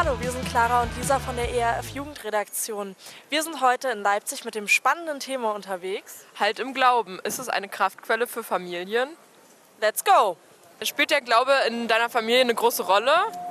Hallo, wir sind Clara und Lisa von der ERF Jugendredaktion. Wir sind heute in Leipzig mit dem spannenden Thema unterwegs. Halt im Glauben. Ist es eine Kraftquelle für Familien? Let's go! Spielt der Glaube in deiner Familie eine große Rolle?